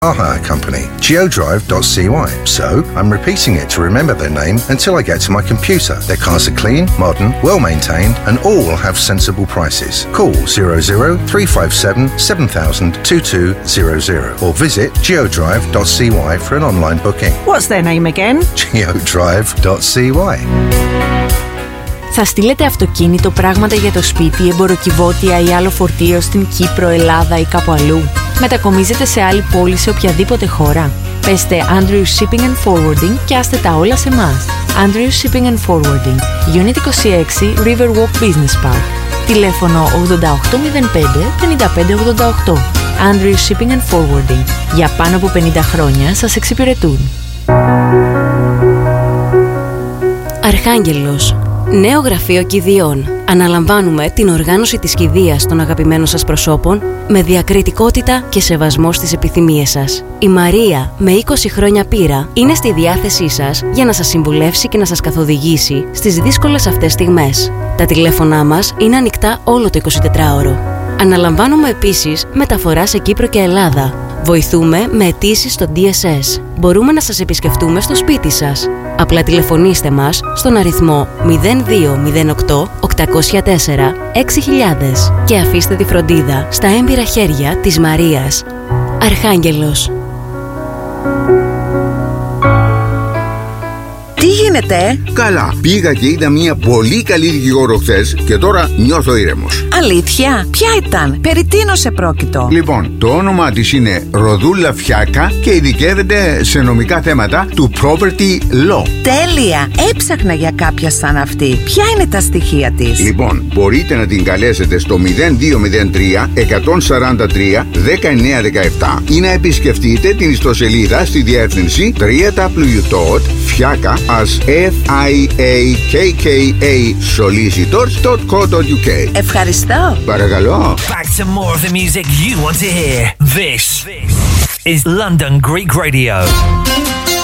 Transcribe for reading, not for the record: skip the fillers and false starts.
car hire company, geodrive.cy. So, I'm repeating it to remember their name until I get to my computer. Their cars are clean, modern, well-maintained, and all have sensible prices. Call 00357 7000 2200 or visit geodrive.cy for an online booking. What's their name again? geodrive.cy. Θα στείλετε αυτοκίνητο, πράγματα για το σπίτι, εμποροκιβώτια ή άλλο φορτίο στην Κύπρο, Ελλάδα ή κάπου αλλού? Μετακομίζετε σε άλλη πόλη, σε οποιαδήποτε χώρα? Πέστε Andrews Shipping and Forwarding και άστε τα όλα σε εμάς. Andrews Shipping and Forwarding, Unit 26, Riverwalk Business Park. Τηλέφωνο 8805 5588. Andrews Shipping and Forwarding. Για πάνω από 50 χρόνια σας εξυπηρετούν. Αρχάγγελος. Νέο γραφείο κηδειών. Αναλαμβάνουμε την οργάνωση της κηδείας των αγαπημένων σας προσώπων με διακριτικότητα και σεβασμό στις επιθυμίες σας. Η Μαρία, με 20 χρόνια πείρα, είναι στη διάθεσή σας για να σας συμβουλεύσει και να σας καθοδηγήσει στις δύσκολες αυτές στιγμές. Τα τηλέφωνά μας είναι ανοιχτά όλο το 24ωρο. Αναλαμβάνουμε επίσης μεταφορά σε Κύπρο και Ελλάδα. Βοηθούμε με αιτήσεις στο DSS. Μπορούμε να σας επισκεφτούμε στο σπίτι σας. Απλά τηλεφωνήστε μας στον αριθμό 0208 804 6000 και αφήστε τη φροντίδα στα έμπειρα χέρια της Μαρίας. Αρχάγγελος. Τι γίνεται? Καλά, πήγα και είδα μια πολύ καλή δικηγόρο χθες και τώρα νιώθω ήρεμος. Αλήθεια? Ποια ήταν? Περί τίνος επρόκειτο? Λοιπόν, το όνομα της είναι Ροδούλα Φιάκα και ειδικεύεται σε νομικά θέματα του property law. Τέλεια! Έψαχνα για κάποια σαν αυτή. Ποια είναι τα στοιχεία της? Λοιπόν, μπορείτε να την καλέσετε στο 0203 143 1917 ή να επισκεφτείτε την ιστοσελίδα στη διεύθυνση www.fiakasolicitors.co.uk. Ευχαριστώ. Παρακαλώ. Back to more of the music you want to hear. This is London Greek Radio.